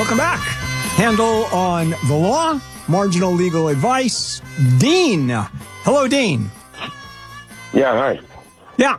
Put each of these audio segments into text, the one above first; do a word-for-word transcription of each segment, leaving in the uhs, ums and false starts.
Welcome back. Handle on the law, marginal legal advice. Dean. Hello, Dean. Yeah, hi. Yeah.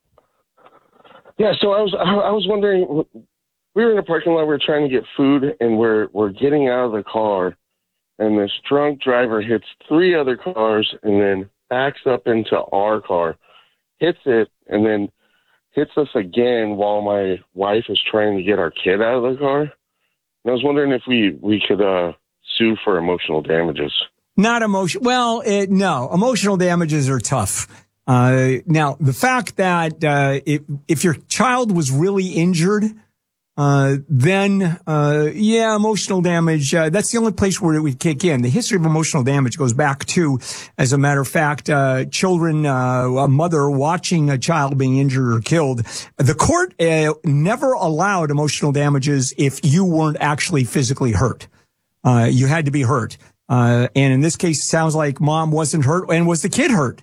Yeah, so I was I was wondering, we were in a parking lot, we were trying to get food, and we're we're getting out of the car, and this drunk driver hits three other cars and then backs up into our car, hits it, and then hits us again while my wife is trying to get our kid out of the car. And I was wondering if we, we could uh, sue for emotional damages. Not emotion. Well, it, no, emotional damages are tough. Uh, now, the fact that uh, if, if your child was really injured, uh, then, uh, yeah, emotional damage, uh, that's the only place where it would kick in. The history of emotional damage goes back to, as a matter of fact, uh, children, uh, a mother watching a child being injured or killed. The court uh, never allowed emotional damages if you weren't actually physically hurt. Uh, you had to be hurt. Uh, and in this case, it sounds like mom wasn't hurt. And was the kid hurt?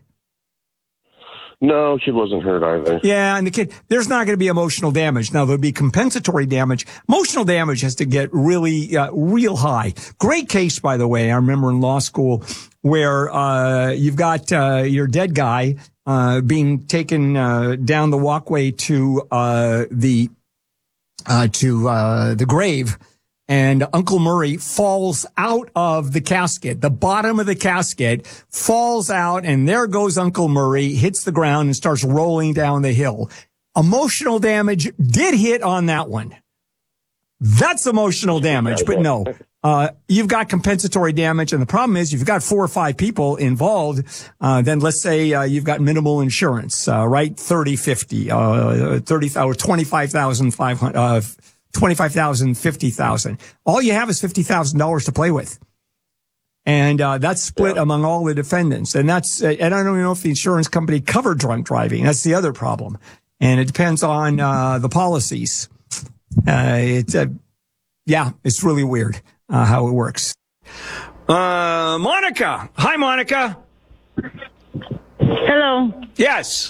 No, kid wasn't hurt either. Yeah, and the kid, there's not going to be emotional damage. Now, there'll be compensatory damage. Emotional damage has to get really, uh, real high. Great case, by the way. I remember in law school where, uh, you've got, uh, your dead guy, uh, being taken, uh, down the walkway to, uh, the, uh, to, uh, the grave. And Uncle Murray falls out of the casket. The bottom of the casket falls out, and there goes Uncle Murray, hits the ground and starts rolling down the hill. Emotional damage did hit on that one. That's emotional damage, but no. Uh, you've got compensatory damage, and the problem is you've got four or five people involved, uh, then let's say, uh, you've got minimal insurance, uh, right? thirty, fifty, uh, thirty, or twenty-five thousand five hundred, uh, twenty-five thousand, fifty thousand. All you have is fifty thousand dollars to play with. And, uh, that's split yeah. among all the defendants. And that's, uh, and I don't even know if the insurance company covered drunk driving. That's the other problem. And it depends on, uh, the policies. Uh, it's, uh, yeah, it's really weird, uh, how it works. Uh, Monica. Hi, Monica. Hello. Yes.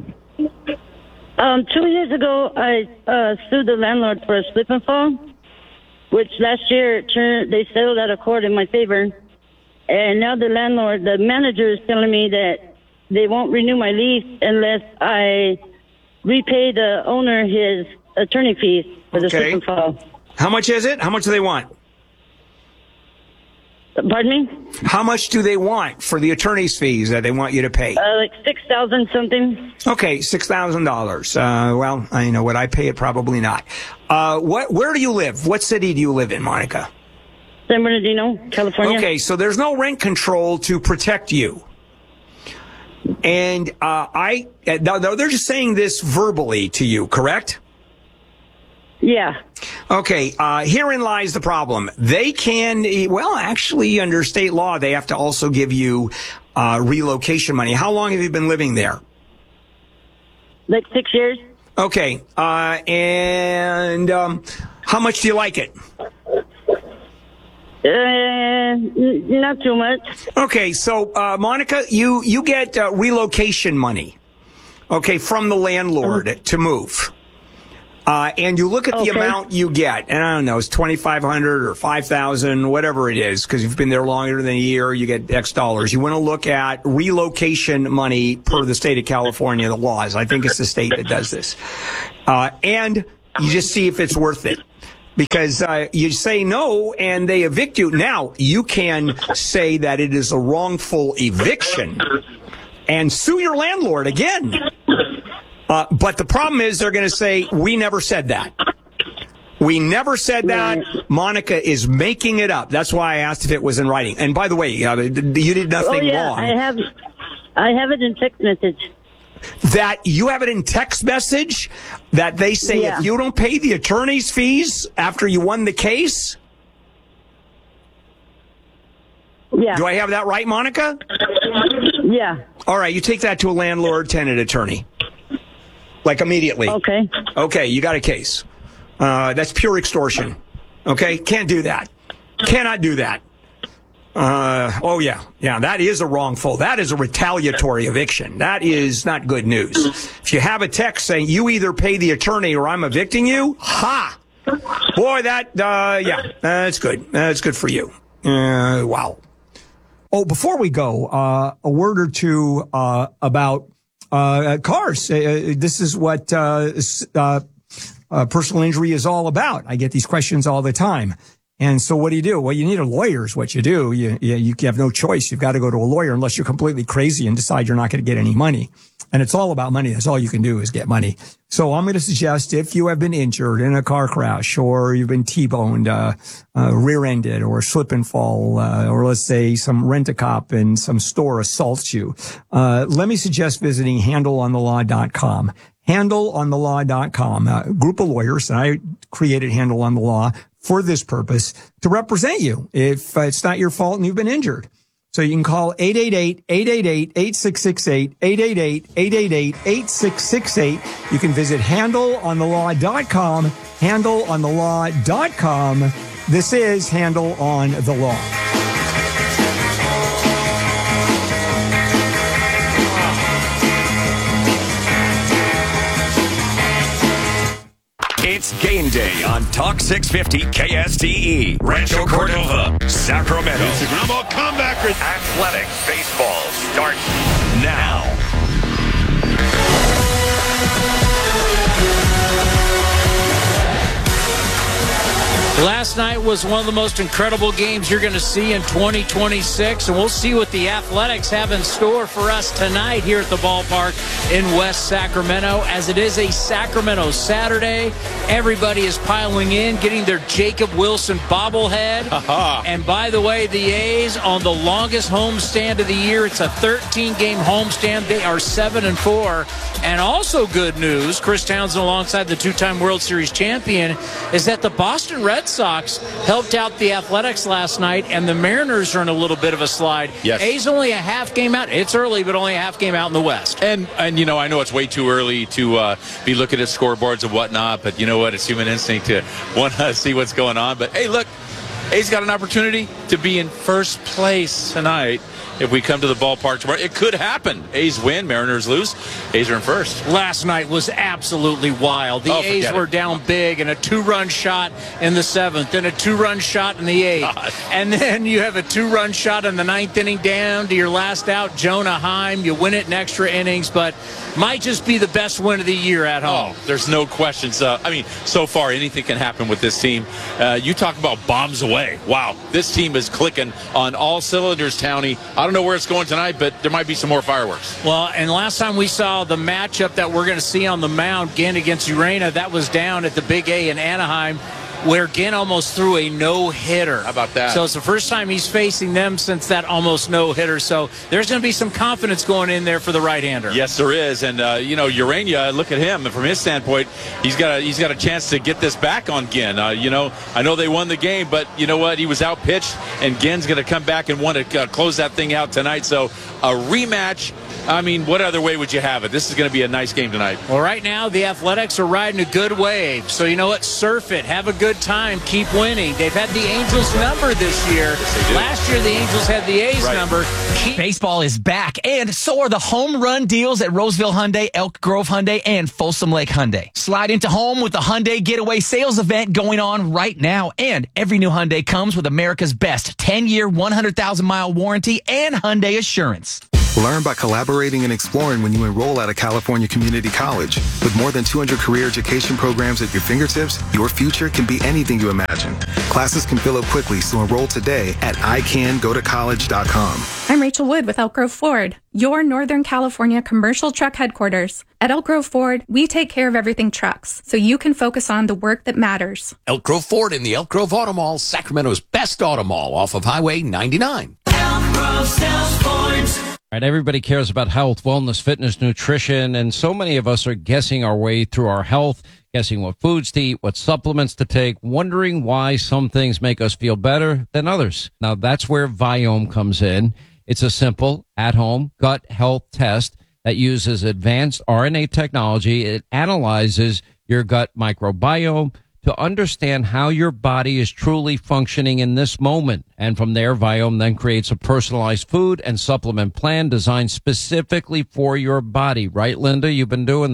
Um, two years ago, I uh, sued the landlord for a slip and fall, which last year turned, they settled out of court in my favor. And now the landlord, the manager is telling me that they won't renew my lease unless I repay the owner his attorney fees for the okay. slip and fall. How much is it? How much do they want? Pardon me? How much do they want for the attorney's fees that they want you to pay? Uh, like six thousand something. Okay, six thousand dollars. Uh, well, I know, would I pay it? Probably not. Uh, what? Where do you live? What city do you live in, Monica? San Bernardino, California. Okay, so there's no rent control to protect you. And uh, I, uh, they're just saying this verbally to you, correct? Yeah. Okay, uh, herein lies the problem. They can, well, actually, under state law, they have to also give you uh, relocation money. How long have you been living there? Like six years. Okay, uh, and um, how much do you like it? Uh, n- not too much. Okay, so, uh, Monica, you, you get uh, relocation money, okay, from the landlord uh-huh. to move. Uh, and you look at the okay. amount you get, and I don't know, it's twenty-five hundred or five thousand, whatever it is, because you've been there longer than a year, you get X dollars. You want to look at relocation money per the state of California, the laws. I think it's the state that does this. Uh, and you just see if it's worth it. Because uh, you say no, and they evict you. Now, you can say that it is a wrongful eviction and sue your landlord again. Uh, but the problem is they're going to say, we never said that. We never said that. Monica is making it up. That's why I asked if it was in writing. And by the way, uh, you did nothing oh, yeah, wrong. I have, I have it in text message. That you have it in text message that they say yeah. if you don't pay the attorney's fees after you won the case? Yeah. Do I have that right, Monica? Yeah. All right, you take that to a landlord-tenant attorney. Like immediately. Okay. Okay, you got a case. Uh, that's pure extortion. Okay? Can't do that. Cannot do that. Uh, oh yeah. Yeah, that is a wrongful. That is a retaliatory eviction. That is not good news. If you have a text saying you either pay the attorney or I'm evicting you, ha! Boy, that, uh, yeah, that's good. That's good for you. Uh, wow. Oh, before we go, uh, a word or two, uh, about, uh, cars. Uh, this is what, uh, uh, uh, personal injury is all about. I get these questions all the time. And so what do you do? Well, you need a lawyer is what you do. You, you, you have no choice. You've got to go to a lawyer unless you're completely crazy and decide you're not going to get any money. And it's all about money. That's all you can do is get money. So I'm going to suggest if you have been injured in a car crash or you've been T-boned, uh, uh, rear-ended or slip and fall, uh, or let's say some rent-a-cop in some store assaults you, uh, let me suggest visiting handle on the law dot com. handle on the law dot com, a group of lawyers, and I created Handle on the Law for this purpose to represent you if uh, it's not your fault and you've been injured. So you can call eight eight eight, eight eight eight, eight six six eight, eight eight eight, eight eight eight, eight six six eight. You can visit handle on the law dot com, handle on the law dot com. This is Handle on the Law. It's game day on Talk six fifty K S T E. Rancho Cordova, Sacramento. Instagram comebacker. Athletic baseball starts now. Last night was one of the most incredible games you're going to see in twenty twenty-six, and we'll see what the Athletics have in store for us tonight here at the ballpark in West Sacramento. As it is a Sacramento Saturday, everybody is piling in, getting their Jacob Wilson bobblehead. And by the way, the A's on the longest homestand of the year. It's a thirteen-game homestand. They are seven and four. And also good news, Chris Townsend alongside the two-time World Series champion, is that the Boston Red Sox helped out the Athletics last night, and the Mariners are in a little bit of a slide. Yes. A's only a half game out. It's early, but only a half game out in the West. And, and you know, I know it's way too early to uh, be looking at scoreboards and whatnot, but you know what? It's human instinct to want to see what's going on. But, hey, look, A's got an opportunity to be in first place tonight. If we come to the ballpark tomorrow, it could happen. A's win, Mariners lose. A's are in first. Last night was absolutely wild. The Oh, A's forget were it. down big, and a two-run shot in the seventh, and a two-run shot in the eighth. God. And then you have a two-run shot in the ninth inning down to your last out, Jonah Heim. You win it in extra innings, but might just be the best win of the year at home. Oh, there's no questions. Uh, I mean, so far, anything can happen with this team. Uh, you talk about bombs away. Wow, this team is clicking on all cylinders, Townie. I don't know where it's going tonight, but there might be some more fireworks. Well, and last time we saw the matchup that we're going to see on the mound, Ginn against Urena, that was down at the Big A in Anaheim, where Ginn almost threw a no-hitter. How about that? So it's the first time he's facing them since that almost no-hitter. So there's going to be some confidence going in there for the right-hander. Yes, there is. And, uh, you know, Urania, look at him. And from his standpoint, he's got a, he's got a chance to get this back on Ginn. Uh, you know, I know they won the game, but you know what? He was out-pitched, and Ginn's going to come back and want to uh, close that thing out tonight. So a rematch. I mean, what other way would you have it? This is going to be a nice game tonight. Well, right now, the Athletics are riding a good wave. So, you know what? Surf it. Have a good time. Keep winning. They've had the Angels number this year. Yes, they do. Last year, the Angels had the A's Right. number. Keep Baseball is back, and so are the home run deals at Roseville Hyundai, Elk Grove Hyundai, and Folsom Lake Hyundai. Slide into home with the Hyundai Getaway Sales event going on right now, and every new Hyundai comes with America's best ten-year, one hundred thousand mile warranty and Hyundai Assurance. Learn by collaborating and exploring when you enroll at a California community college. With more than two hundred career education programs at your fingertips, your future can be anything you imagine. Classes can fill up quickly, so enroll today at I can go to college dot com. I'm Rachel Wood with Elk Grove Ford, your Northern California commercial truck headquarters. At Elk Grove Ford, we take care of everything trucks, so you can focus on the work that matters. Elk Grove Ford in the Elk Grove Auto Mall, Sacramento's best auto mall off of Highway ninety-nine. Elk Grove sells Fords. All right, everybody cares about health, wellness, fitness, nutrition, and so many of us are guessing our way through our health, guessing what foods to eat, what supplements to take, wondering why some things make us feel better than others. Now, that's where Viome comes in. It's a simple, at-home gut health test that uses advanced R N A technology. It analyzes your gut microbiome to understand how your body is truly functioning in this moment. And from there, Viome then creates a personalized food and supplement plan designed specifically for your body. Right, Linda? You've been doing this.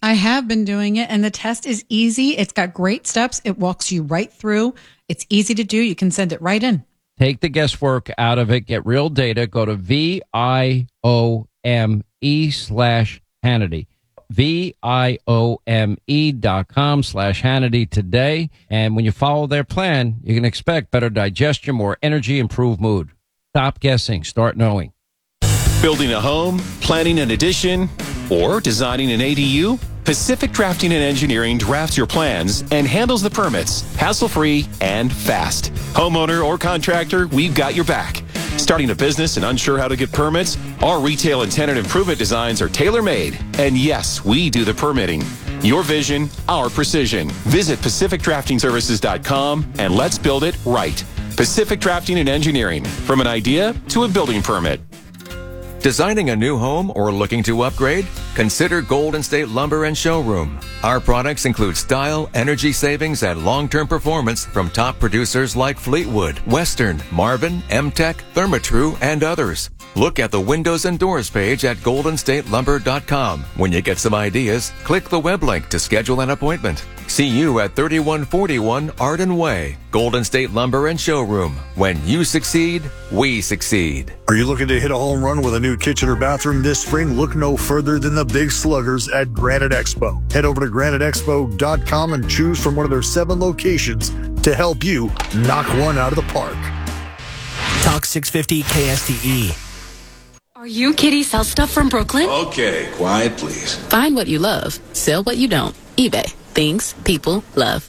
I have been doing it, and the test is easy. It's got great steps. It walks you right through. It's easy to do. You can send it right in. Take the guesswork out of it. Get real data. Go to V I O M E slash Hannity. V I O M E dot com slash Hannity today. And when you follow their plan, you can expect better digestion, more energy, improved mood. Stop guessing. Start knowing. Building a home, planning an addition, or designing an A D U? Pacific Drafting and Engineering drafts your plans and handles the permits, hassle-free and fast. Homeowner or contractor, we've got your back. Starting a business and unsure how to get permits? Our retail and tenant improvement designs are tailor-made. And yes, we do the permitting. Your vision, our precision. Visit Pacific Drafting Services dot com and let's build it right. Pacific Drafting and Engineering. From an idea to a building permit. Designing a new home or looking to upgrade? Consider Golden State Lumber and Showroom. Our products include style, energy savings, and long-term performance from top producers like Fleetwood, Western, Marvin, M-Tech, Therma-Tru, and others. Look at the windows and doors page at golden state lumber dot com. When you get some ideas, click the web link to schedule an appointment. See you at thirty-one forty-one Arden Way, Golden State Lumber and Showroom. When you succeed, we succeed. Are you looking to hit a home run with a new kitchen or bathroom this spring? Look no further than the Big Sluggers at Granite Expo. Head over to granite expo dot com and choose from one of their seven locations to help you knock one out of the park. Talk six fifty K S T E. Are you Kitty Sell Stuff from Brooklyn? Okay, quiet please. Find what you love, sell what you don't. eBay. Things people love.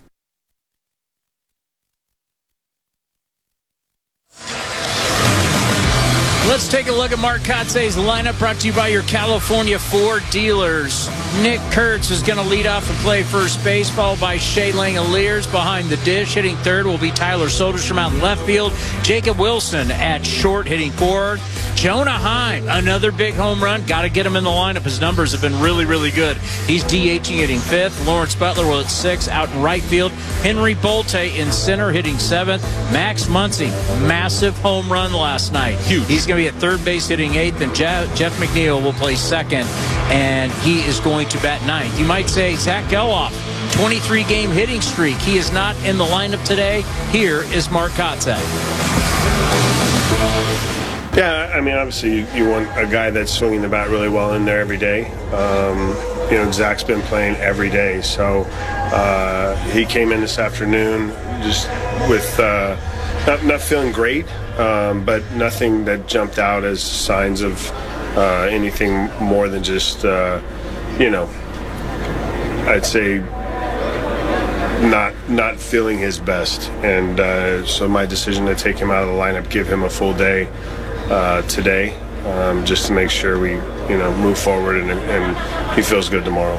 Let's take a look at Mark Kotze's lineup, brought to you by your California Ford dealers. Nick Kurtz is going to lead off and play first base, followed by Shea Langoliers behind the dish. Hitting third will be Tyler Soderstrom out in left field. Jacob Wilson at short, hitting fourth. Jonah Heim, another big home run. Got to get him in the lineup. His numbers have been really, really good. He's DHing, hitting fifth. Lawrence Butler will hit sixth, out in right field. Henry Bolte in center, hitting seventh. Max Muncy, massive home run last night. Huge. He's going to be at third base, hitting eighth. And Jeff, Jeff McNeil will play second, and he is going to bat ninth. You might say Zach Geloff, twenty-three game hitting streak. He is not in the lineup today. Here is Mark Kotze. Yeah, I mean, obviously you, you want a guy that's swinging the bat really well in there every day. Um, you know, Zach's been playing every day, so uh, he came in this afternoon just with uh, not, not feeling great, um, but nothing that jumped out as signs of uh, anything more than just, uh, you know, I'd say not not feeling his best. And uh, so my decision to take him out of the lineup, give him a full day Uh, today, um, just to make sure we, you know, move forward and, and he feels good tomorrow.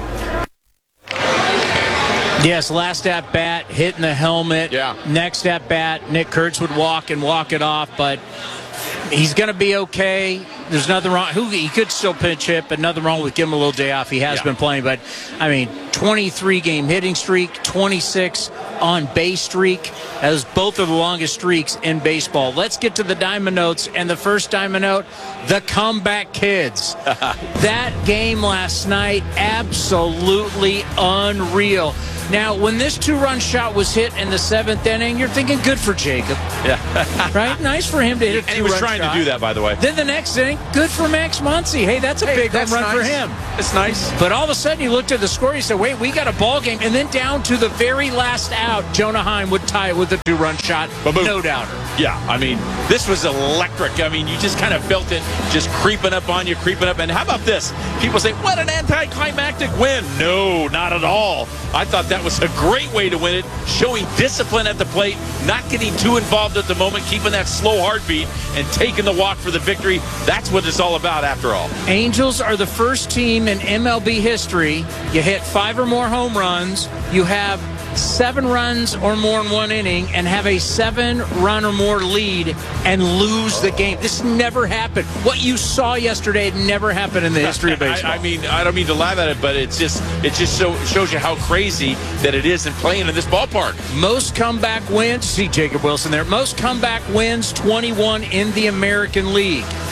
Yes, last at bat, hitting the helmet. Yeah. Next at bat, Nick Kurtz would walk and walk it off, but he's going to be okay. There's nothing wrong. Who he could still pinch hit, but nothing wrong with giving him a little day off. He has yeah. been playing, but I mean, twenty-three game hitting streak, twenty-six on base streak. As both of the longest streaks in baseball. Let's get to the Diamond Notes, and the first Diamond Note, the Comeback Kids. That game last night, absolutely unreal. Now, when this two-run shot was hit in the seventh inning, you're thinking, good for Jacob. Yeah. Right? Nice for him to hit a two-run shot. And he was trying shot. to do that, by the way. Then the next inning, good for Max Muncy. Hey, that's a hey, big that's home run nice. for him. It's nice. But all of a sudden, you looked at the score, you said, wait, we got a ball game. And then down to the very last out, Jonah Heim would tie it with a two-run shot. Ba-boom. No doubter. Yeah, I mean, this was electric. I mean, you just kind of felt it just creeping up on you, creeping up. And how about this? People say, what an anticlimactic win. No, not at all. I thought that was a great way to win it, showing discipline at the plate, not getting too involved at the moment, keeping that slow heartbeat, and taking the walk for the victory. That's what it's all about after all. Angels are the first team in M L B history. You hit five or more home runs. You have seven runs or more in one inning and have a seven-run or more lead and lose the game. This never happened. What you saw yesterday never happened in the history of baseball. I, I mean, I don't mean to laugh at it, but it's just it just so, shows you how crazy that it is in playing in this ballpark. Most comeback wins, see Jacob Wilson there, most comeback wins, twenty-one in the American League.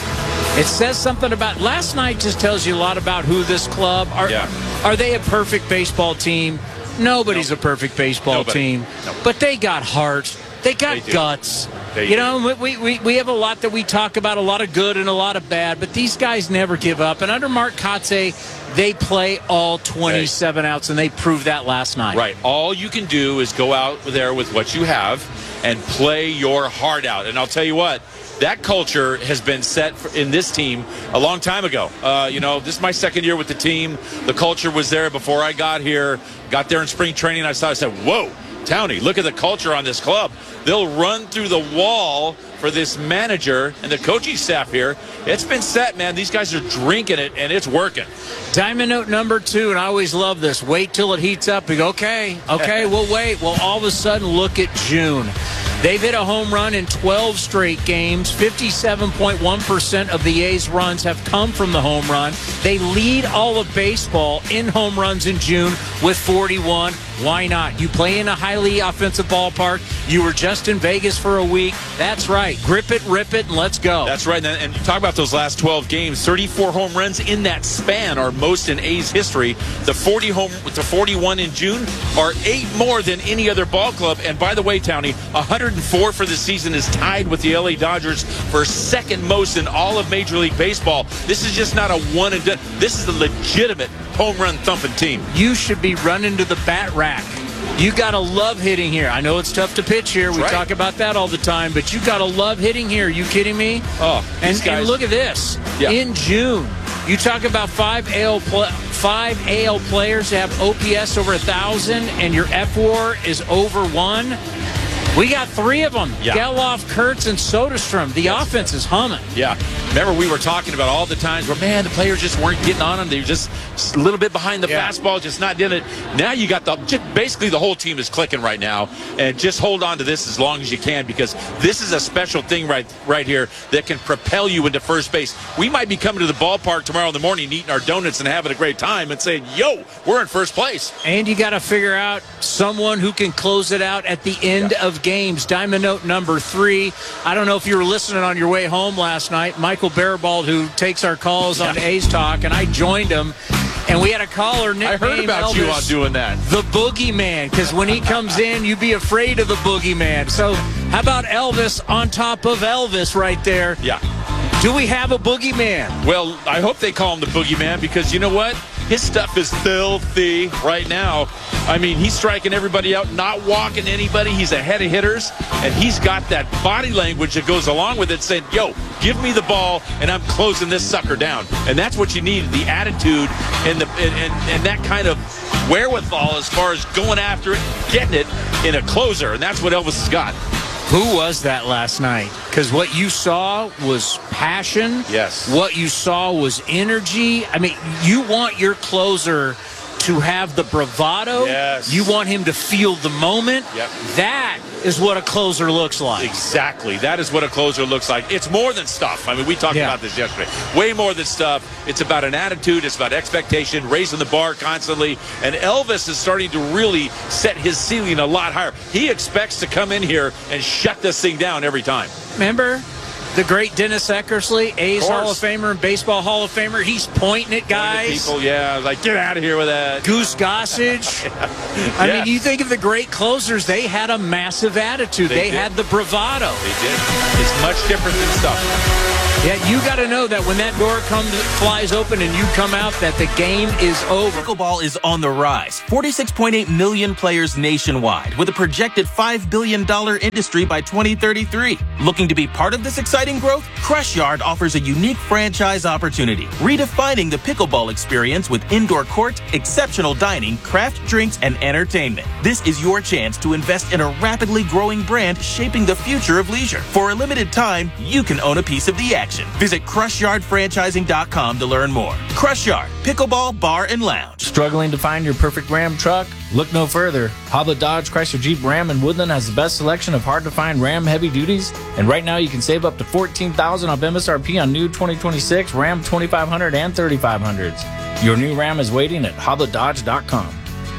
It says something about last night. Just tells you a lot about who this club are. Yeah. Are they a perfect baseball team? Nobody's Nope. a perfect baseball Nobody. team, Nope. but they got heart. They got They do. guts. They you do. know, we, we we have a lot that we talk about, a lot of good and a lot of bad, but these guys never give up. And under Mark Kotze, they play all twenty-seven outs, and they proved that last night. Right. All you can do is go out there with what you have and play your heart out. And I'll tell you what, that culture has been set for, in this team a long time ago. Uh, you know, this is my second year with the team. The culture was there before I got here. Got there in spring training. I saw. I said, "Whoa, Townie, look at the culture on this club. They'll run through the wall for this manager and the coaching staff here. It's been set, man. These guys are drinking it, and it's working." Diamond note number two, and I always love this. Wait till it heats up. You go, okay, okay, we'll wait. Well, all of a sudden, look at June. They've hit a home run in twelve straight games. fifty-seven point one percent of the A's runs have come from the home run. They lead all of baseball in home runs in June with forty-one. Why not? You play in a highly offensive ballpark. You were just in Vegas for a week. That's right. Grip it, rip it, and let's go. That's right. And, and you talk about those last twelve games, thirty-four home runs in that span are most in A's history. The forty home, the forty-one in June are eight more than any other ball club. And by the way, Townie, one hundred four for the season is tied with the L A Dodgers for second most in all of Major League Baseball. This is just not a one and done. This is a legitimate home run thumping team. You should be running to the bat rack. You got to love hitting here. I know it's tough to pitch here. We right. talk about that all the time, but you got to love hitting here. You kidding me? Oh, and, these guys. and look at this. Yeah. In June, you talk about five A L pl- five A L players that have O P S over a thousand, and your F W A R is over one. We got three of them. Yeah. Geloff, Kurtz, and Soderstrom. The Yes. offense is humming. Yeah. Remember, we were talking about all the times where, man, the players just weren't getting on them. They were just a little bit behind the Yeah. fastball, just not doing it. Now you got the, just basically the whole team is clicking right now. And just hold on to this as long as you can, because this is a special thing right, right here that can propel you into first base. We might be coming to the ballpark tomorrow in the morning, eating our donuts and having a great time and saying, yo, we're in first place. And you got to figure out someone who can close it out at the end Yeah. of games. Diamond note number three. I don't know if you were listening on your way home last night. Michael Barabald, who takes our calls on Yeah. A's Talk, and I joined him. And we had a caller nicknamed I heard about Elvis, you on doing that. the Boogeyman, because when he comes in, you be afraid of the Boogeyman. So how about Elvis on top of Elvis right there? Yeah. Do we have a Boogeyman? Well, I hope they call him the Boogeyman, because you know what? His stuff is filthy right now. I mean, he's striking everybody out, not walking anybody. He's ahead of hitters, and he's got that body language that goes along with it, saying, yo, give me the ball, and I'm closing this sucker down. And that's what you need, the attitude and, the, and, and, and that kind of wherewithal as far as going after it, getting it in a closer, and that's what Elvis has got. Who was that last night? Because what you saw was passion. Yes. What you saw was energy. I mean, you want your closer to have the bravado. Yes. You want him to feel the moment. Yep. That is what a closer looks like. Exactly. That is what a closer looks like. It's more than stuff. I mean, we talked Yeah. about this yesterday. Way more than stuff. It's about an attitude. It's about expectation, raising the bar constantly. And Elvis is starting to really set his ceiling a lot higher. He expects to come in here and shut this thing down every time. Remember the great Dennis Eckersley, A's Of course. Hall of Famer and Baseball Hall of Famer? He's pointing at guys. People, yeah, like, get out of here with that. Goose Gossage. I Yes. mean, you think of the great closers, they had a massive attitude. They They, did. had the bravado. They did. It's much different than stuff. Yeah, you got to know that when that door comes, flies open and you come out, that the game is over. Pickleball is on the rise. forty-six point eight million players nationwide, with a projected five billion dollars industry by twenty thirty-three. Looking to be part of this exciting growth? Crush Yard offers a unique franchise opportunity, redefining the pickleball experience with indoor court, exceptional dining, craft drinks, and entertainment. This is your chance to invest in a rapidly growing brand shaping the future of leisure. For a limited time, you can own a piece of the action. Visit crush yard franchising dot com to learn more. Crush Yard, Pickleball Bar and Lounge. Struggling to find your perfect Ram truck? Look no further. Hoblet Dodge, Chrysler Jeep, Ram, and Woodland has the best selection of hard-to-find Ram heavy duties. And right now you can save up to fourteen thousand dollars off M S R P on new twenty twenty-six Ram twenty-five hundred and thirty-five hundreds. Your new Ram is waiting at hoblet dodge dot com.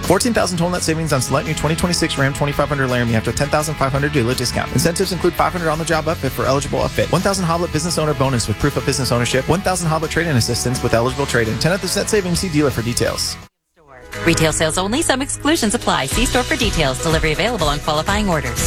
fourteen thousand total net savings on select new twenty twenty-six Ram twenty-five hundred Laramie after ten thousand five hundred dealer discount. Incentives include five hundred on the job upfit for eligible upfit, one thousand Hoblet business owner bonus with proof of business ownership, one thousand Hoblet trade-in assistance with eligible trade-in. ten percent savings. See dealer for details. Retail sales only. Some exclusions apply. See store for details. Delivery available on qualifying orders.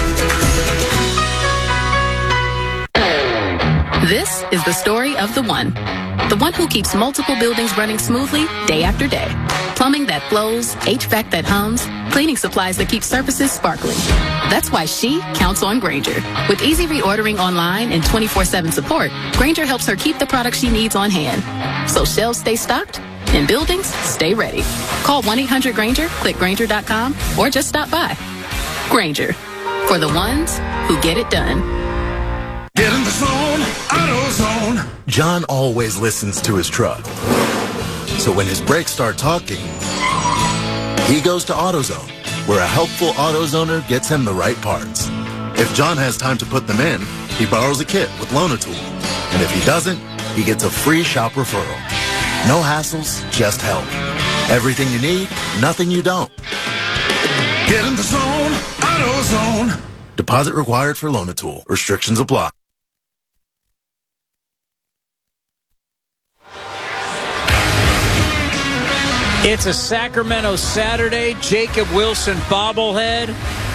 This is the story of the one. The one who keeps multiple buildings running smoothly day after day. Plumbing that flows, H V A C that hums, cleaning supplies that keep surfaces sparkling. That's why she counts on Grainger. With easy reordering online and twenty-four seven support, Grainger helps her keep the products she needs on hand. So shelves stay stocked and buildings stay ready. Call one eight hundred Grainger, click Grainger dot com, or just stop by. Grainger, for the ones who get it done. Get in the zone, AutoZone. John always listens to his truck. So when his brakes start talking, he goes to AutoZone, where a helpful AutoZoner gets him the right parts. If John has time to put them in, he borrows a kit with Loan-A-Tool. And if he doesn't, he gets a free shop referral. No hassles, just help. Everything you need, nothing you don't. Get in the zone, AutoZone. Deposit required for Loan-A-Tool. Restrictions apply. It's a Sacramento Saturday. Jacob Wilson bobblehead.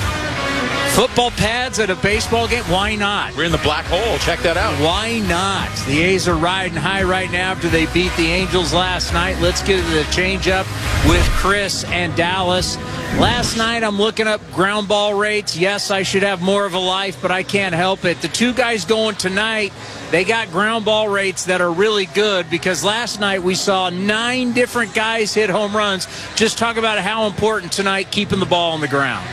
Football pads at a baseball game? Why not? We're in the black hole. Check that out. Why not? The A's are riding high right now after they beat the Angels last night. Let's get to the change-up with Chris and Dallas. Last night, I'm looking up ground ball rates. Yes, I should have more of a life, but I can't help it. The two guys going tonight, they got ground ball rates that are really good because last night we saw nine different guys hit home runs. Just talk about how important tonight keeping the ball on the ground.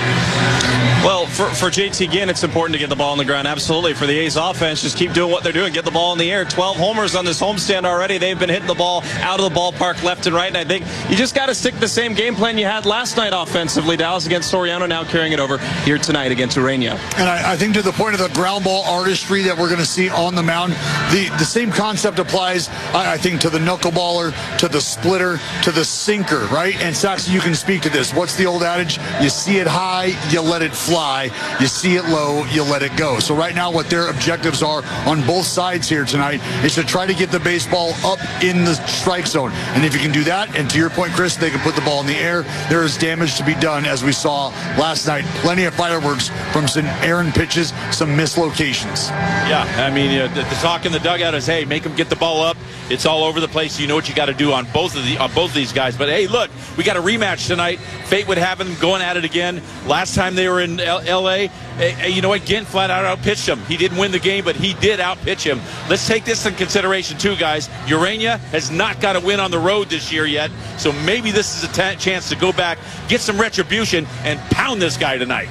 Well, for, for J T Ginn, it's important to get the ball on the ground. Absolutely. For the A's offense, just keep doing what they're doing. Get the ball in the air. twelve homers on this homestand already. They've been hitting the ball out of the ballpark left and right. And I think you just got to stick to the same game plan you had last night offensively. Dallas against Soriano, now carrying it over here tonight against Urania. And I, I think to the point of the ground ball artistry that we're going to see on the mound, the, the same concept applies, I, I think, to the knuckleballer, to the splitter, to the sinker, right? And Saxon, you can speak to this. What's the old adage? You see it high, you let it fly. You see it low, you let it go. So right now what their objectives are on both sides here tonight is to try to get the baseball up in the strike zone. And if you can do that, and to your point, Chris, they can put the ball in the air, there is damage to be done, as we saw last night. Plenty of fireworks from some errant pitches, some mislocations. Yeah, I mean, uh, the, the talk in the dugout is, hey, make them get the ball up. It's all over the place. You know what you got to do on both of the on both of these guys. But hey, look, we got a rematch tonight. Fate would have them going at it again. Last time they were in L A, hey, you know what? Ginn flat out outpitched him. He didn't win the game, but he did outpitch him. Let's take this in consideration too, guys. Urania has not got a win on the road this year yet, so maybe this is a t- chance to go back, get some retribution, and pound this guy tonight.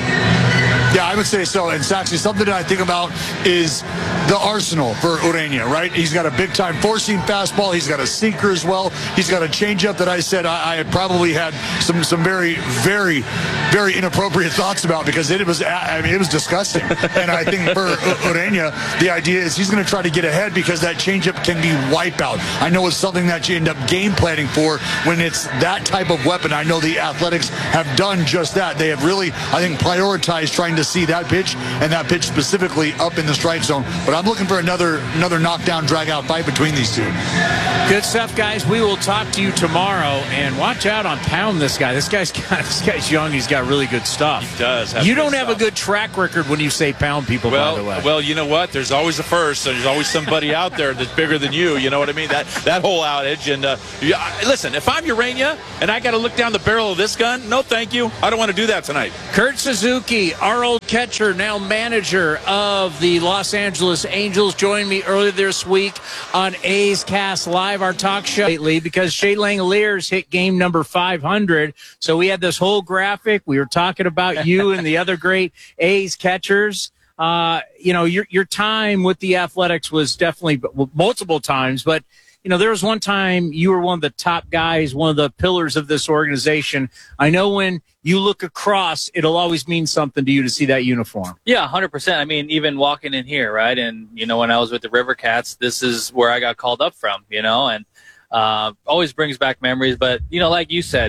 Yeah, I would say so. And Saxy, something that I think about is the arsenal for Urania, right? He's got a big-time four-seam fastball. He's got a sinker as well. He's got a changeup that I said I, I had probably had some some very, very, very inappropriate thoughts about because it was I mean it was disgusting. And I think for Urania, the idea is he's going to try to get ahead because that changeup can be wipeout. I know it's something that you end up game planning for when it's that type of weapon. I know the Athletics have done just that. They have really, I think, prioritized trying to see that pitch and that pitch specifically up in the strike zone. But I'm looking for another another knockdown, drag-out fight between these two. Good stuff, guys. We will talk to you tomorrow. And watch out on Pound this guy. This guy's got, this guy's young. He's got really good stuff. He does. Have you don't have stuff. a good track record when you say Pound people, well, by the way. Well, you know what? There's always a first. So there's always somebody out there that's bigger than you. You know what I mean? That that whole outage. And uh, yeah, listen, if I'm Urania and I got to look down the barrel of this gun, no thank you. I don't want to do that tonight. Kurt Suzuki, our old catcher, now manager of the Los Angeles Angels, joined me earlier this week on A's Cast Live, our talk show lately, because Shea Langoliers hit game number five hundred. So we had this whole graphic. We were talking about you and the other great A's catchers. Uh, you know, your your time with the Athletics was definitely multiple times, but you know, there was one time you were one of the top guys, one of the pillars of this organization. I know when you look across, it'll always mean something to you to see that uniform. Yeah, one hundred percent. I mean, even walking in here, right? And, you know, when I was with the River Cats, this is where I got called up from, you know, and uh, always brings back memories. But, you know, like you said,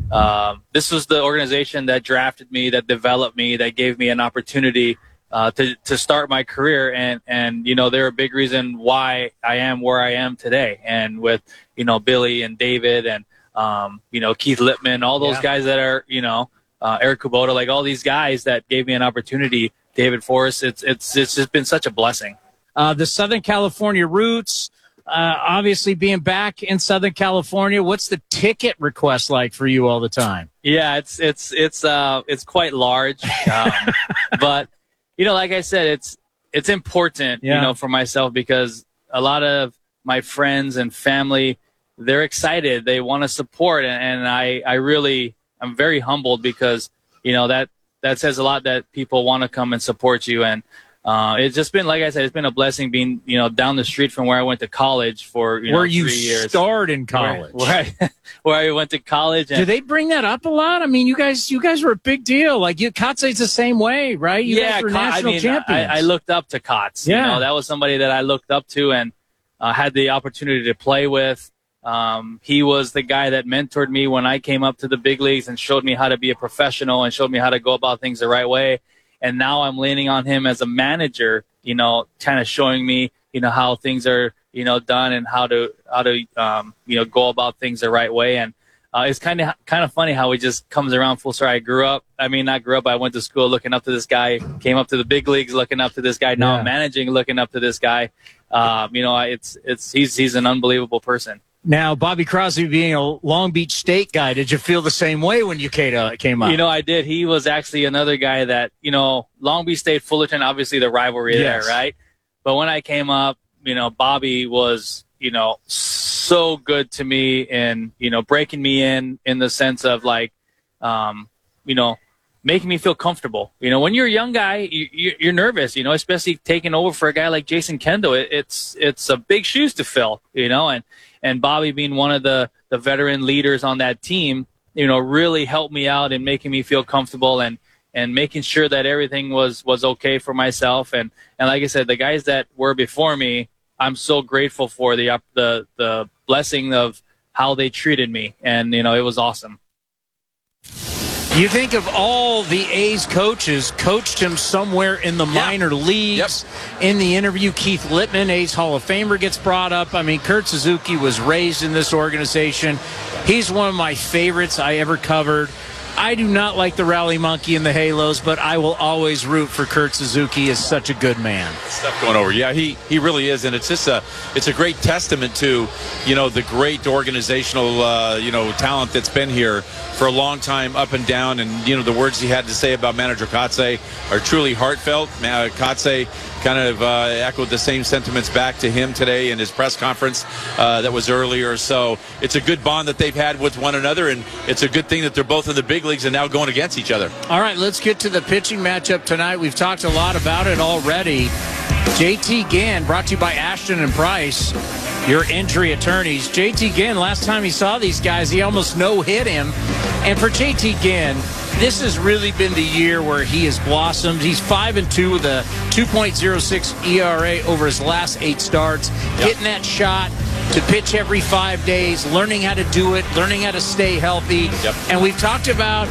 um, this was the organization that drafted me, that developed me, that gave me an opportunity uh, to to start my career. And and you know, they're a big reason why I am where I am today. And with you know Billy and David and um, you know Keith Lippman, all those yeah. guys that are you know uh, Eric Kubota, like all these guys that gave me an opportunity. David Forrest, it's it's it's just been such a blessing. Uh, the Southern California roots. Uh, obviously, being back in Southern California, what's the ticket request like for you all the time? Yeah, it's it's it's uh it's quite large, um, but you know, like I said, it's it's important, yeah. you know, for myself because a lot of my friends and family, they're excited, they want to support, and, and I I really I'm very humbled because you know that that says a lot that people want to come and support you and. Uh, it's just been, like I said, it's been a blessing being, you know, down the street from where I went to college for, you know, where you three years. started in college. Where, where, I, where I went to college. And, do they bring that up a lot? I mean, you guys, you guys were a big deal. Like, you, Kotze's the same way, right? You yeah, guys were Ko- national I mean, champions. I, I looked up to Kotz. Yeah. You know, that was somebody that I looked up to and uh, had the opportunity to play with. Um, he was the guy that mentored me when I came up to the big leagues and showed me how to be a professional and showed me how to go about things the right way. And now I'm leaning on him as a manager, you know, kind of showing me, you know, how things are, you know, done and how to, how to, um, you know, go about things the right way. And uh, it's kind of, kind of funny how he just comes around full circle. I grew up, I mean, not grew up, I went to school looking up to this guy, came up to the big leagues looking up to this guy. Now yeah. I'm managing, looking up to this guy. Um, you know, it's, it's, he's, he's an unbelievable person. Now, Bobby Crosby being a Long Beach State guy, did you feel the same way when you came up? You know, I did. He was actually another guy that, you know, Long Beach State, Fullerton, obviously the rivalry yes. there, right? But when I came up, you know, Bobby was, you know, so good to me and, you know, breaking me in in the sense of like, um, you know, making me feel comfortable. You know, when you're a young guy, you, you're nervous, you know, especially taking over for a guy like Jason Kendall. It, it's it's a big shoes to fill, you know, and, and Bobby being one of the, the veteran leaders on that team, you know, really helped me out in making me feel comfortable and, and making sure that everything was, was okay for myself. And, and like I said, the guys that were before me, I'm so grateful for the, the, the blessing of how they treated me. And, you know, it was awesome. You think of all the A's coaches coached him somewhere in the yeah. minor leagues. Yep. In the interview, Keith Lippman, A's Hall of Famer, gets brought up. I mean, Kurt Suzuki was raised in this organization. He's one of my favorites I ever covered. I do not like the Rally Monkey and the Halos, but I will always root for Kurt Suzuki. He is such a good man. Stuff going over. Yeah, he, he really is. And it's just a it's a great testament to, you know, the great organizational, uh, you know, talent that's been here for a long time, up and down. And, you know, the words he had to say about manager Kotze are truly heartfelt. Uh, Kotze kind of uh, echoed the same sentiments back to him today in his press conference uh, that was earlier. So it's a good bond that they've had with one another, and it's a good thing that they're both in the big leagues and now going against each other. All right, let's get to the pitching matchup tonight. We've talked a lot about it already. J T Ginn, brought to you by Ashton and Price, your injury attorneys. J T Ginn, last time he saw these guys, he almost no-hit him. And for J T Ginn, this has really been the year where he has blossomed. He's five and two with a two point oh six E R A over his last eight starts. Yep. Hitting that shot to pitch every five days, learning how to do it, learning how to stay healthy. Yep. And we've talked about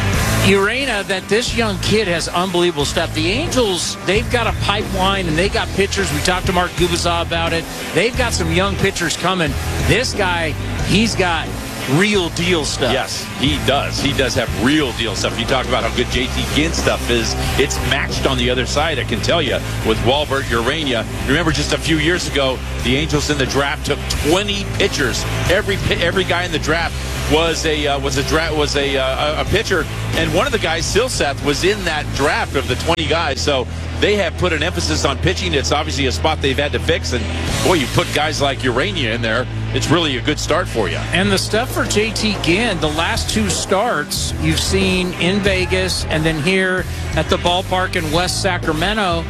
Urena, that this young kid has unbelievable stuff. The Angels, they've got a pipeline, and they got pitchers. We talked to Mark Gubicza about it. They've got some young pitchers coming. This guy, he's got real deal stuff. Yes, he does. He does have real deal stuff. You talk about how good J T Ginn stuff is. It's matched on the other side, I can tell you, with Walbert, Urena. Remember just a few years ago, the Angels in the draft took twenty pitchers. Every every guy in the draft was a uh, was a dra- was a uh, a pitcher, and one of the guys, Silseth, was in that draft of the twenty guys. So they have put an emphasis on pitching. It's obviously a spot they've had to fix, and boy, you put guys like Urena in there, it's really a good start for you. And the stuff for J T Ginn, the last two starts you've seen in Vegas and then here at the ballpark in West Sacramento,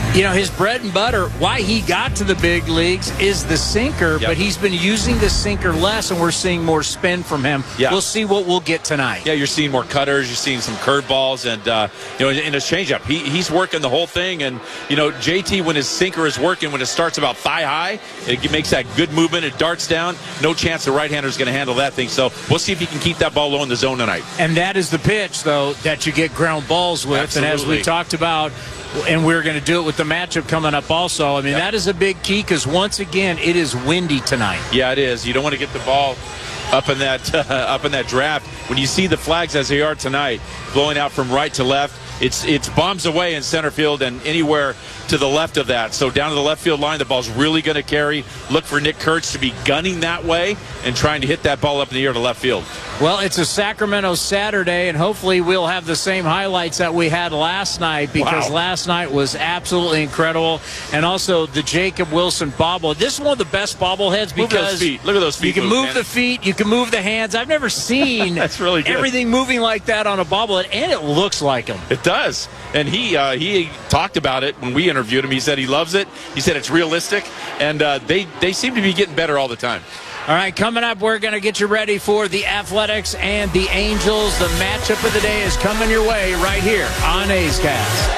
You know, his bread and butter, why he got to the big leagues is the sinker, yep. but he's been using the sinker less, and we're seeing more spin from him. Yeah. We'll see what we'll get tonight. Yeah, you're seeing more cutters, you're seeing some curveballs, and, uh, you know, in his changeup. He, he's working the whole thing, and, you know, J T, when his sinker is working, when it starts about thigh high, it makes that good movement, it darts down. No chance the right-hander is going to handle that thing, so we'll see if he can keep that ball low in the zone tonight. And that is the pitch, though, that you get ground balls with, Absolutely. And as we talked about, and we're going to do it with the matchup coming up also. I mean, yep. that is a big key because, once again, it is windy tonight. Yeah, it is. You don't want to get the ball up in that uh, up in that draft. When you see the flags as they are tonight, blowing out from right to left, it's it's bombs away in center field and anywhere to the left of that. So down to the left field line, the ball's really going to carry. Look for Nick Kurtz to be gunning that way and trying to hit that ball up in the air to left field. Well, it's a Sacramento Saturday, and hopefully we'll have the same highlights that we had last night, because wow. last night was absolutely incredible. And also the Jacob Wilson bobble. This is one of the best bobbleheads because move those feet. Look at those feet. You can move, move man. the feet, you can move the hands. I've never seen That's really good. everything moving like that on a bobblehead, and it looks like him. It does. And he uh, he talked about it when we interviewed him. He said he loves it. He said it's realistic, and uh, they, they seem to be getting better all the time. All right, coming up, we're going to get you ready for the Athletics and the Angels. The matchup of the day is coming your way right here on A's Cast.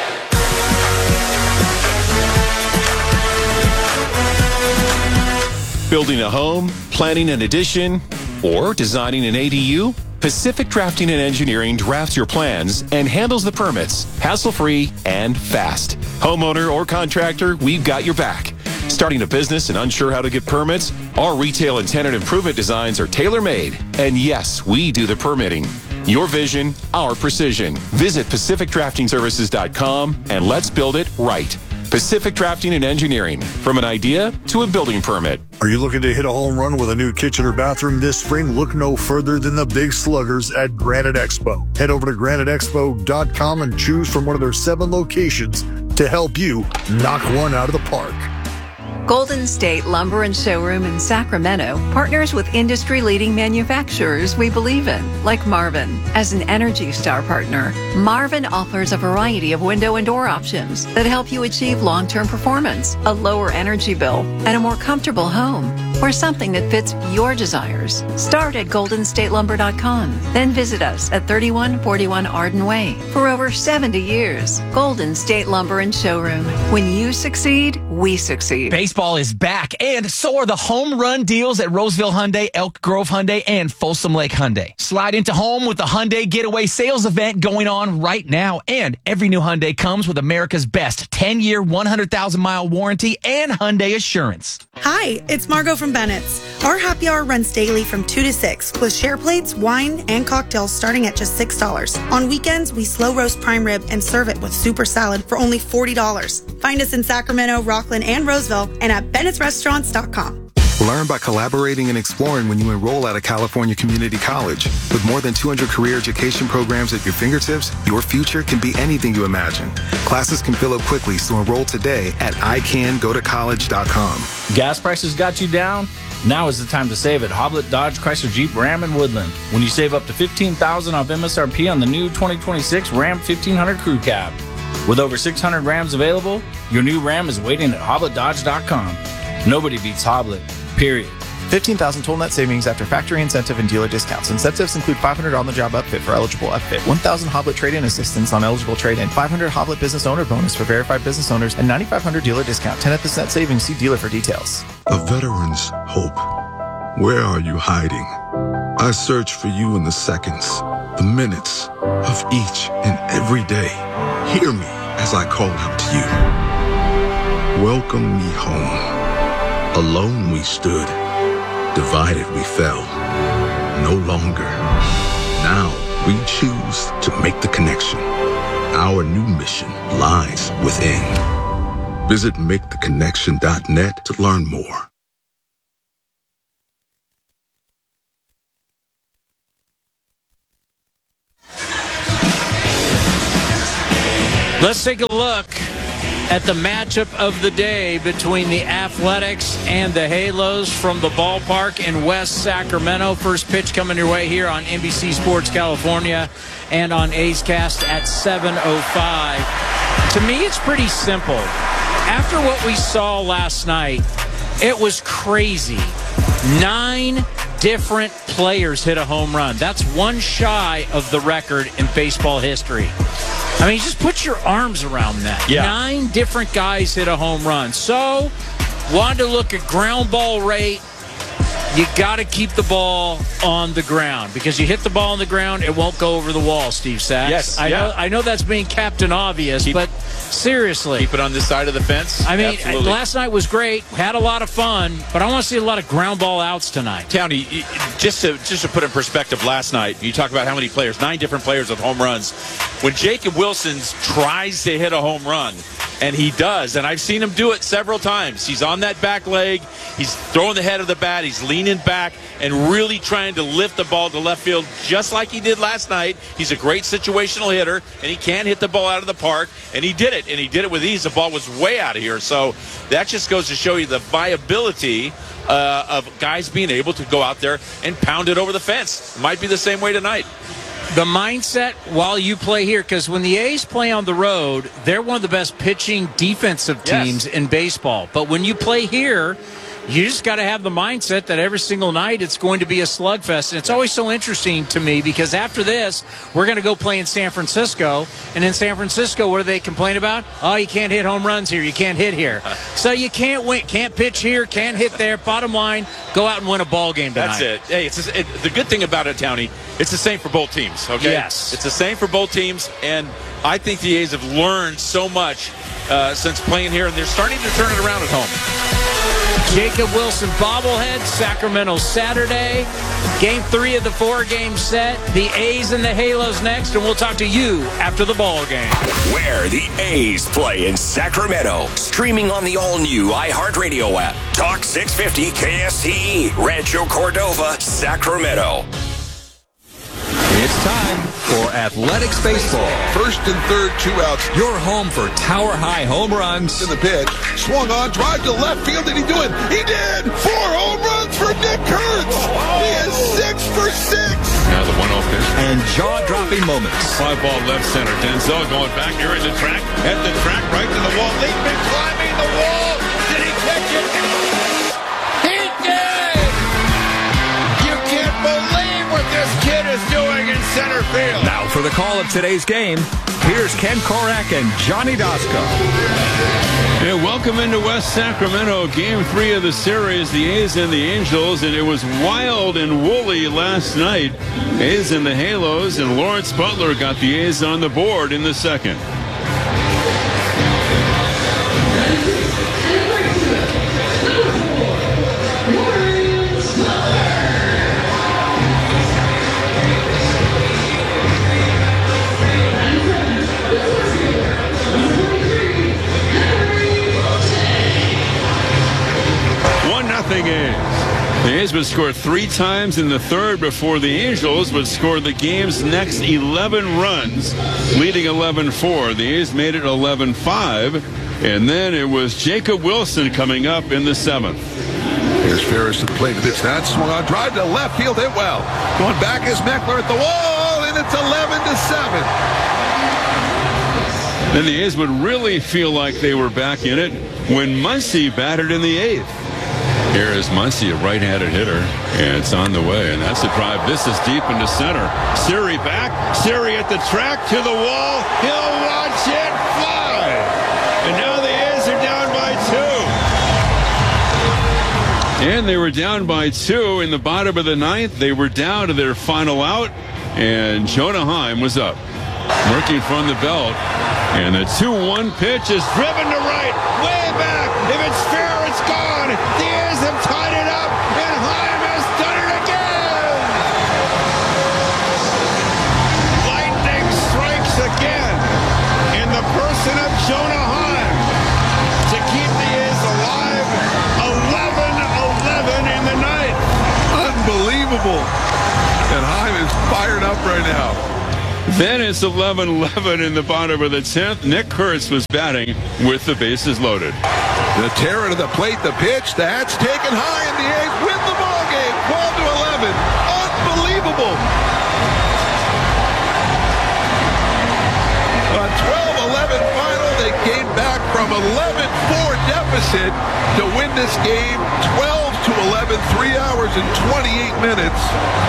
Building a home, planning an addition, or designing an A D U? Pacific Drafting and Engineering drafts your plans and handles the permits, hassle-free and fast. Homeowner or contractor, we've got your back. Starting a business and unsure how to get permits? Our retail and tenant improvement designs are tailor-made. And yes, we do the permitting. Your vision, our precision. Visit Pacific Drafting Services dot com and let's build it right. Pacific Drafting and Engineering. From an idea to a building permit. Are you looking to hit a home run with a new kitchen or bathroom this spring? Look no further than the Big Sluggers at Granite Expo. Head over to Granite Expo dot com and choose from one of their seven locations to help you knock one out of the park. Golden State Lumber and Showroom in Sacramento partners with industry-leading manufacturers we believe in, like Marvin. As an Energy Star partner, Marvin offers a variety of window and door options that help you achieve long-term performance, a lower energy bill, and a more comfortable home, or something that fits your desires. Start at Golden State Lumber dot com, then visit us at thirty-one forty-one Arden Way. For over seventy years, Golden State Lumber and Showroom. When you succeed, we succeed. Baseball is back, and so are the home run deals at Roseville Hyundai, Elk Grove Hyundai, and Folsom Lake Hyundai. Slide into home with the Hyundai Getaway Sales event going on right now, and every new Hyundai comes with America's best ten-year, one hundred thousand mile warranty and Hyundai Assurance. Hi, it's Margot from Bennett's. Our happy hour runs daily from two to six, with share plates, wine, and cocktails starting at just six dollars. On weekends, we slow roast prime rib and serve it with super salad for only forty dollars. Find us in Sacramento, Rockland, and Roseville, and at Bennett's Restaurants dot com. Learn by collaborating and exploring when you enroll at a California community college. With more than two hundred career education programs at your fingertips, your future can be anything you imagine. Classes can fill up quickly, so enroll today at I can go to college dot com. Gas prices got you down? Now is the time to save at Hoblet Dodge Chrysler Jeep Ram in Woodland. When you save up to fifteen thousand dollars off M S R P on the new twenty twenty-six Ram fifteen hundred Crew Cab. With over six hundred Rams available, your new Ram is waiting at Hoblet Dodge dot com. Nobody beats Hoblet, period. fifteen thousand total net savings after factory incentive and dealer discounts. Incentives include five hundred on the job upfit for eligible upfit, one thousand Hoblet trade-in assistance on eligible trade-in, five hundred Hoblet business owner bonus for verified business owners, and ninety-five hundred dealer discount. ten percent savings. See dealer for details. A veteran's hope. Where are you hiding? I search for you in the seconds, the minutes of each and every day. Hear me as I call out to you. Welcome me home. Alone we stood, divided we fell. No longer. Now we choose to make the connection. Our new mission lies within. Visit make the connection dot net to learn more. Let's take a look at the matchup of the day between the Athletics and the Halos from the ballpark in West Sacramento. First pitch coming your way here on N B C Sports California and on A's Cast at seven oh five. To me, it's pretty simple. after what we saw last night, it was crazy. Nine different players hit a home run. That's one shy of the record in baseball history. I mean, just put your arms around that. Yeah. Nine different guys hit a home run. So, wanted to look at ground ball rate. You got to keep the ball on the ground because you hit the ball on the ground, it won't go over the wall, Steve Sachs. Yes, I yeah. know I know that's being Captain Obvious, Keep, but seriously. Keep it on this side of the fence. I mean, Absolutely. last night was great. Had a lot of fun, but I want to see a lot of ground ball outs tonight. Townie, just to just to put in perspective, last night you talk about how many players, nine different players with home runs. When Jacob Wilson tries to hit a home run, and he does, and I've seen him do it several times. He's on that back leg, he's throwing the head of the bat, he's leaning back and really trying to lift the ball to left field just like he did last night. He's a great situational hitter, and he can hit the ball out of the park, and he did it, and he did it with ease. The ball was way out of here, so that just goes to show you the viability uh, of guys being able to go out there and pound it over the fence. Might be the same way tonight. The mindset while you play here, because when the A's play on the road, they're one of the best pitching defensive teams Yes. in baseball. But when you play here, you just got to have the mindset that every single night it's going to be a slugfest. And it's always so interesting to me because after this, we're going to go play in San Francisco. And in San Francisco, what do they complain about? Oh, you can't hit home runs here. You can't hit here. So you can't win, can't pitch here, can't hit there. Bottom line, go out and win a ball game tonight. That's it. Hey, it's it, the good thing about it, Townie, it's the same for both teams, okay? Yes. It's the same for both teams, and I think the A's have learned so much uh, since playing here, and they're starting to turn it around at home. Jacob Wilson bobblehead, Sacramento Saturday. Game three of the four-game set. The A's and the Halos next, and we'll talk to you after the ball game. Where the A's play in Sacramento. Streaming on the all-new iHeartRadio app. Talk six fifty K S T E. Rancho Cordova, Sacramento. It's time for Athletics Baseball. First and third, two outs. Your home for tower-high home runs. In the pitch, swung on, drive to left field. Did he do it? He did! Four home runs for Nick Kurtz! He is six for six! Now the one oh pitch. And jaw-dropping moments. Fly ball left center. Denzel going back here in the track. At the track, right to the wall. Leaping, climbing the wall. Did he catch it? He did! You can't believe what this kid is doing in center field. Now for the call of today's game, here's Ken Korak and Johnny Dasco. Hey, welcome into West Sacramento, game three of the series, the A's and the Angels, and it was wild and woolly last night. A's and the Halos, and Lawrence Butler got the A's on the board in the second. Nothing A's. The A's would score three times in the third before the Angels would score the game's next eleven runs, leading eleven four. The A's made it eleven five, and then it was Jacob Wilson coming up in the seventh. Here's Ferris to the plate. It's that swung on, drive to left field, hit well. Going back is Meckler at the wall, and it's eleven to seven. Then the A's would really feel like they were back in it when Muncy batted in the eighth. Here is Muncy, a right-handed hitter, and it's on the way, and that's a drive. This is deep into center. Siri back. Siri at the track to the wall. He'll watch it fly. And now the A's are down by two. And they were down by two in the bottom of the ninth. They were down to their final out, and Jonah Heim was up. Working from the belt, and the two one pitch is driven to right, way back. If it's fair, it's gone. The A's have tied it up, and Heim has done it again. Lightning strikes again in the person of Jonah Heim to keep the A's alive. eleven eleven in the ninth. Unbelievable. And Heim is fired up right now. Then it's eleven eleven in the bottom of the tenth. Nick Kurtz was batting with the bases loaded. The terror to the plate, the pitch, that's taken high, and the A's win the ball game, twelve to eleven. Unbelievable. A twelve eleven final. They came back from eleven four deficit to win this game twelve to eleven, three hours and twenty-eight minutes.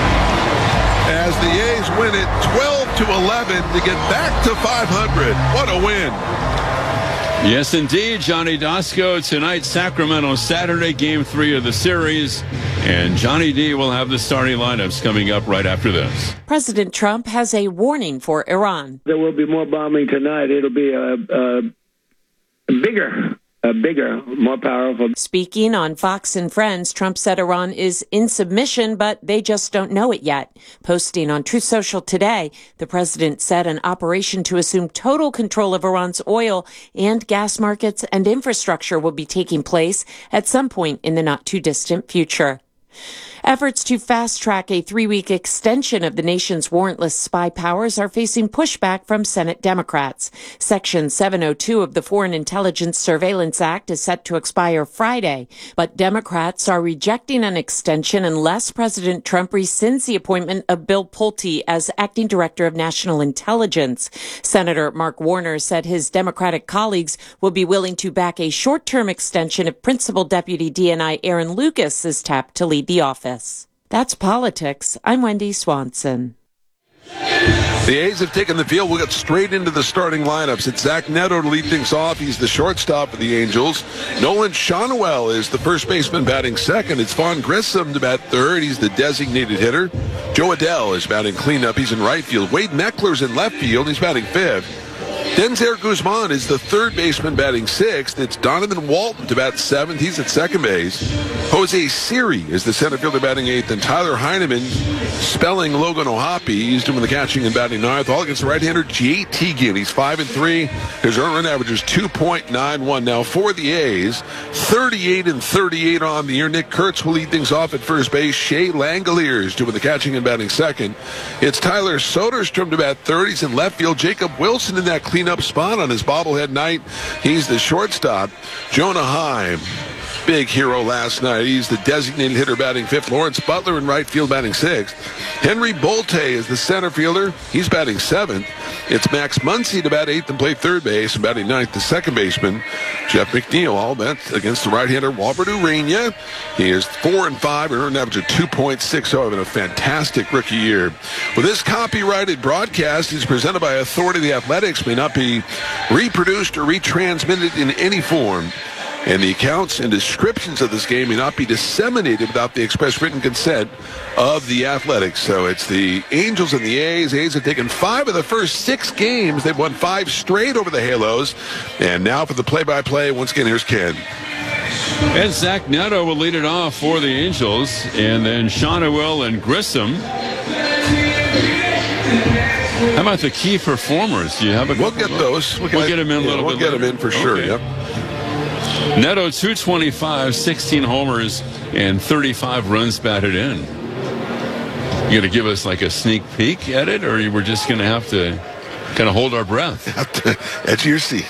As the A's win it twelve to eleven to get back to five hundred. What a win. Yes, indeed, Johnny Dasco. Tonight, Sacramento, Saturday, game three of the series. And Johnny D will have the starting lineups coming up right after this. President Trump has a warning for Iran. There will be more bombing tonight. It'll be a, a, a bigger, a bigger, more powerful. Speaking on Fox and Friends, Trump said Iran is in submission, but they just don't know it yet. Posting on Truth Social today, the president said an operation to assume total control of Iran's oil and gas markets and infrastructure will be taking place at some point in the not too distant future. Efforts to fast-track a three-week extension of the nation's warrantless spy powers are facing pushback from Senate Democrats. Section seven oh two of the Foreign Intelligence Surveillance Act is set to expire Friday, but Democrats are rejecting an extension unless President Trump rescinds the appointment of Bill Pulte as acting director of national intelligence. Senator Mark Warner said his Democratic colleagues will be willing to back a short-term extension if Principal Deputy D N I Aaron Lucas is tapped to lead the office. That's politics. I'm Wendy Swanson. The A's have taken the field. We'll get straight into the starting lineups. It's Zach Neto to lead things off. He's the shortstop for the Angels. Nolan Shawnuel is the first baseman batting second. It's Vaughn Grissom to bat third. He's the designated hitter. Joe Adell is batting cleanup. He's in right field. Wade Meckler's in left field. He's batting fifth. Denzer Guzman is the third baseman batting sixth. It's Donovan Walton to bat seventh. He's at second base. Jose Siri is the center fielder batting eighth. And Tyler Heineman spelling Logan O'Hoppe. He's doing the catching and batting ninth. All against the right-hander Jay Teagan. He's five and three. His earned run average is two point nine one. Now for the A's, thirty-eight and thirty-eight on the year. Nick Kurtz will lead things off at first base. Shea Langoliers is doing the catching and batting second. It's Tyler Soderstrom to bat third. He's in left field. Jacob Wilson in that cleanup spot on his bobblehead night. He's the shortstop. Jonah Heim, big hero last night. He's the designated hitter batting fifth. Lawrence Butler in right field batting sixth. Henry Bolte is the center fielder. He's batting seventh. It's Max Muncy to bat eighth and play third base, and batting ninth the second baseman, Jeff McNeil, all bet against the right-hander Walbert Urania. He is four and five, and earned average of two point six oh, having a fantastic rookie year. Well, this copyrighted broadcast is presented by Authority of the Athletics, may not be reproduced or retransmitted in any form. And the accounts and descriptions of this game may not be disseminated without the express written consent of the Athletics. So it's the Angels and the A's. A's have taken five of the first six games. They've won five straight over the Halos. And now for the play-by-play, once again, here's Ken. And Zach Neto will lead it off for the Angels. And then Shawnuel and Grissom. How about the key performers? Do you have a We'll get those. We'll, we'll get them in a yeah, little we'll bit We'll get later. them in for sure, Okay. yep. Neto, two twenty-five, sixteen homers, and thirty-five runs batted in. You going to give us like a sneak peek at it, or we're just going to have to kind of hold our breath? Edge of your seat.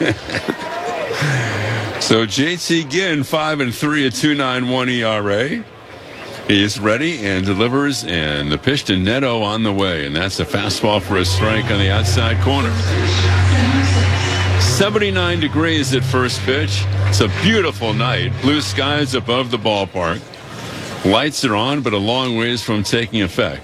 So J T Ginn, five and three, a two point nine one E R A. He's ready and delivers, and the pitch to Neto on the way, and that's a fastball for a strike on the outside corner. seventy-nine degrees at first pitch. It's a beautiful night. Blue skies above the ballpark. Lights are on, but a long ways from taking effect.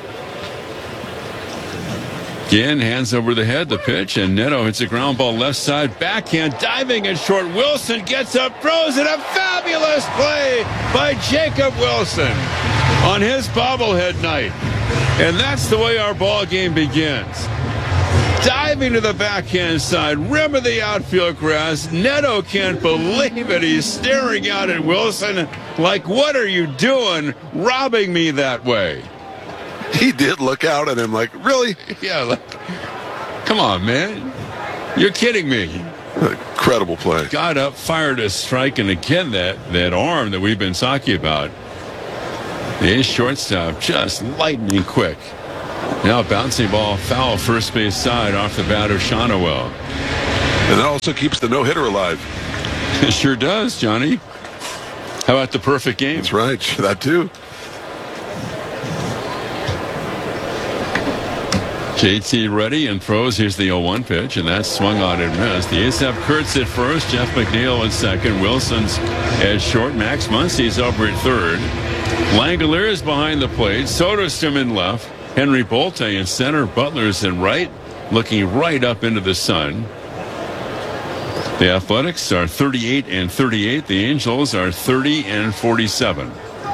Ginn hands over the head, the pitch, and Neto hits a ground ball left side, backhand, diving at short. Wilson gets up, throws it, a fabulous play by Jacob Wilson on his bobblehead night. And that's the way our ball game begins. Diving to the backhand side, rim of the outfield grass. Neto can't believe it. He's staring out at Wilson like, what are you doing robbing me that way? He did look out at him like, really? Yeah, like, come on, man. You're kidding me. Incredible play. Got up, fired a strike, and again, that, that arm that we've been talking about. The shortstop just lightning quick. Now a bouncing ball, foul first base side off the bat of Shawnuel. And that also keeps the no-hitter alive. It sure does, Johnny. How about the perfect game? That's right. That too. J T ready and throws. Here's the oh one pitch, and that's swung on and missed. The A's have Kurtz at first, Jeff McNeil at second, Wilson's at short, Max Muncy's over at third. Langolier is behind the plate, Soderstrom in left, Henry Bolte in center, Butler's in right, looking right up into the sun. The Athletics are thirty-eight and thirty-eight. The Angels are thirty and forty-seven.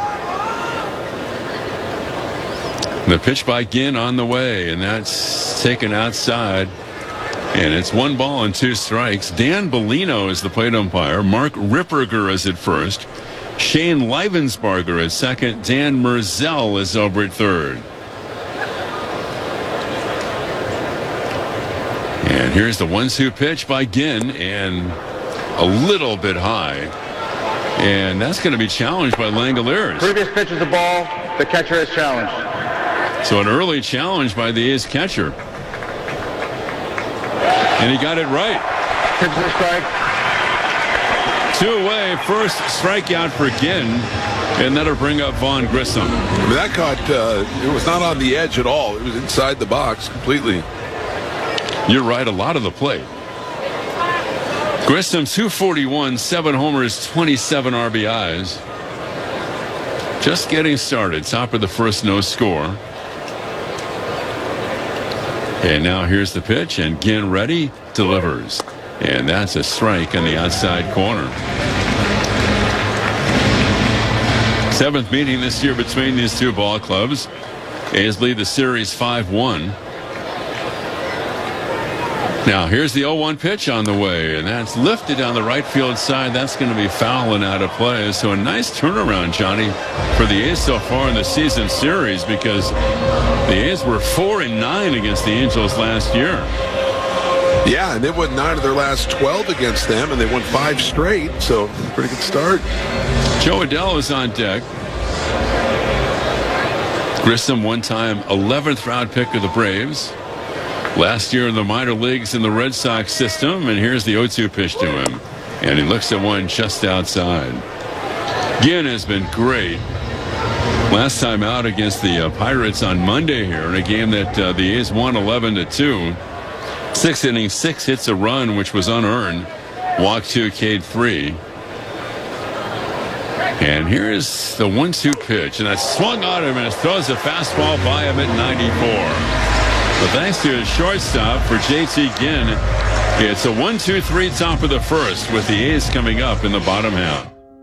The pitch by Ginn on the way, and that's taken outside. And it's one ball and two strikes. Dan Bellino is the plate umpire. Mark Ripperger is at first. Shane Leivensbarger at second. Dan Merzel is over at third. And here's the one two pitch by Ginn, and a little bit high. And that's going to be challenged by Langoliers. Previous pitch is a ball. The catcher is challenged. So an early challenge by the A's catcher. And he got it right. Pitch is a strike. Two away, first strikeout for Ginn, and that'll bring up Vaughn Grissom. I mean, that caught, uh, it was not on the edge at all. It was inside the box completely. You're right, a lot of the plate. Grissom, two forty-one, seven homers, twenty-seven R B Is. Just getting started, top of the first, no score. And now here's the pitch, and Ginn ready, delivers. And that's a strike on the outside corner. Seventh meeting this year between these two ball clubs. A's lead the series five one. Now here's the oh one pitch on the way, and that's lifted down the right field side. That's going to be foul and out of play. So a nice turnaround, Johnny, for the A's so far in the season series, because the A's were four and nine against the Angels last year. Yeah, and they won nine of their last twelve against them, and they won five straight. So pretty good start. Joe Adell is on deck. Grissom, one-time eleventh round pick of the Braves. Last year in the minor leagues in the Red Sox system, and here's the oh two pitch to him. And he looks at one just outside. Ginn has been great. Last time out against the uh, Pirates on Monday here in a game that uh, the A's won eleven to two. Six innings, six hits, a run, which was unearned. Walk two, K three. And here's the one two pitch, and that's swung on him, and it throws a fastball by him at ninety-four. But thanks to his shortstop for J T Ginn, it's a one two three top of the first with the A's coming up in the bottom half.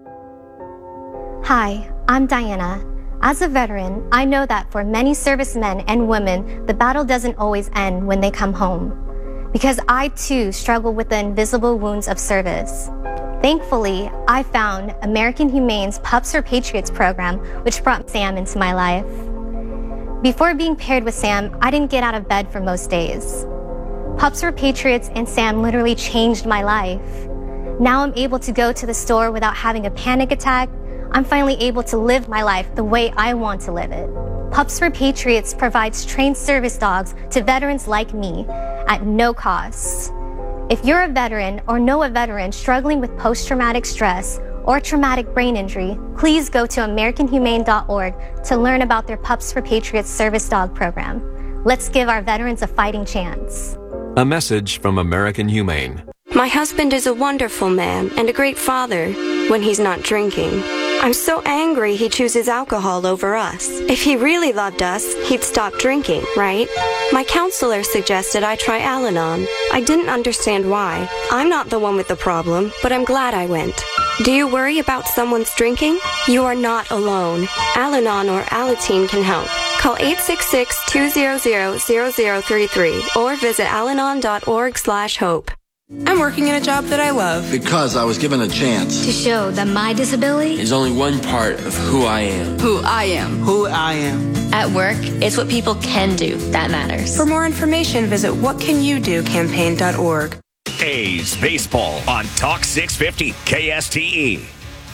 Hi, I'm Diana. As a veteran, I know that for many servicemen and women, the battle doesn't always end when they come home. Because I too struggle with the invisible wounds of service. Thankfully, I found American Humane's Pups for Patriots program, which brought Sam into my life. Before being paired with Sam, I didn't get out of bed for most days. Pups for Patriots and Sam literally changed my life. Now I'm able to go to the store without having a panic attack. I'm finally able to live my life the way I want to live it. Pups for Patriots provides trained service dogs to veterans like me at no cost. If you're a veteran or know a veteran struggling with post-traumatic stress or traumatic brain injury, please go to American Humane dot org to learn about their Pups for Patriots service dog program. Let's give our veterans a fighting chance. A message from American Humane. My husband is a wonderful man and a great father when he's not drinking. I'm so angry he chooses alcohol over us. If he really loved us, he'd stop drinking, right? My counselor suggested I try Al-Anon. I didn't understand why. I'm not the one with the problem, but I'm glad I went. Do you worry about someone's drinking? You are not alone. Al-Anon or Alateen can help. Call eight six six, two zero zero, zero zero three three or visit alanon dot org slash hope. I'm working in a job that I love. Because I was given a chance. To show that my disability is only one part of who I am. Who I am. Who I am. At work, it's what people can do that matters. For more information, visit what can you do campaign dot org. A's baseball on Talk six fifty K S T E.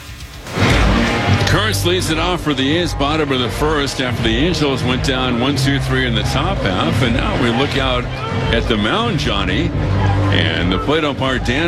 Kurtz leads it off for the A's bottom of the first after the Angels went down one two three in the top half. And now we look out at the mound, Johnny, and the plate umpire Dan